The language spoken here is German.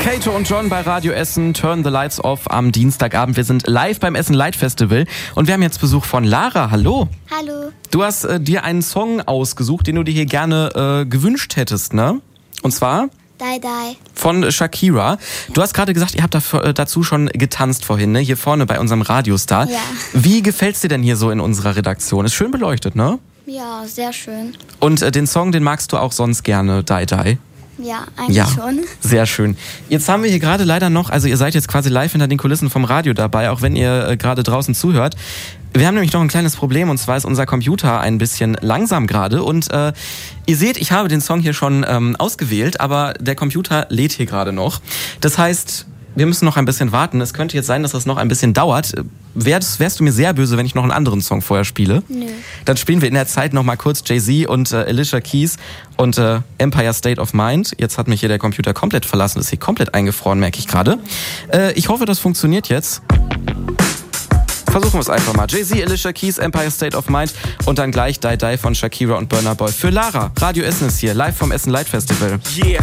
Kato und John bei Radio Essen, Turn the Lights Off am Dienstagabend. Wir sind live beim Essen Light Festival und wir haben jetzt Besuch von Lara. Hallo. Hallo. Du hast dir einen Song ausgesucht, den du dir hier gerne gewünscht hättest, ne? Und zwar? Die Die. Von Shakira. Ja. Du hast gerade gesagt, ihr habt dazu schon getanzt vorhin, ne? Hier vorne bei unserem Radiostar. Ja. Wie gefällt's dir denn hier so in unserer Redaktion? Ist schön beleuchtet, ne? Ja, sehr schön. Und den Song, den magst du auch sonst gerne, Die Die? Ja, eigentlich schon. Sehr schön. Jetzt haben wir hier gerade leider noch, also ihr seid jetzt quasi live hinter den Kulissen vom Radio dabei, auch wenn ihr gerade draußen zuhört. Wir haben nämlich noch ein kleines Problem, und zwar ist unser Computer ein bisschen langsam gerade und ihr seht, ich habe den Song hier schon ausgewählt, aber der Computer lädt hier gerade noch. Das heißt, wir müssen noch ein bisschen warten. Es könnte jetzt sein, dass das noch ein bisschen dauert. Wärst du mir sehr böse, wenn ich noch einen anderen Song vorher spiele? Nö. Dann spielen wir in der Zeit noch mal kurz Jay-Z und Alicia Keys und Empire State of Mind. Jetzt hat mich hier der Computer komplett verlassen. Ist hier komplett eingefroren, merke ich gerade. Ich hoffe, das funktioniert jetzt. Versuchen wir es einfach mal. Jay-Z, Alicia Keys, Empire State of Mind und dann gleich Die Die von Shakira und Burna Boy. Für Lara, Radio Essen ist hier, live vom Essen Light Festival. Yeah.